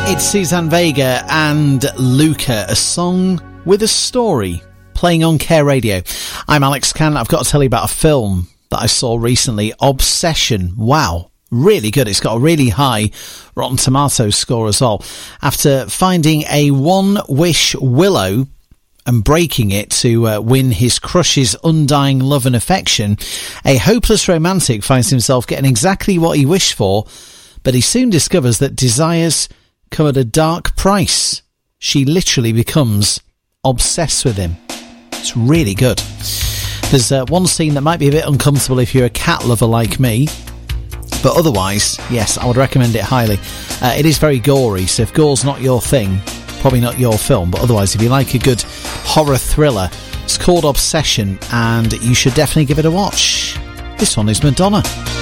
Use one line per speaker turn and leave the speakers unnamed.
It's Suzanne Vega and Luca, a song with a story, playing on Care Radio. I'm Alex Cannon. I've got to tell you about a film that I saw recently, Obsession. Wow, really good. It's got a really high Rotten Tomatoes score as well. After finding a one-wish willow and breaking it to win his crush's undying love and affection, a hopeless romantic finds himself getting exactly what he wished for, but he soon discovers that desires come at a dark price. She literally becomes obsessed with him. It's really good. There's one scene that might be a bit uncomfortable if you're a cat lover like me, but otherwise, yes, I would recommend it highly. It is very gory, so if gore's not your thing, probably not your film, but otherwise, if you like a good horror thriller, it's called Obsession, and you should definitely give it a watch. This one is Madonna.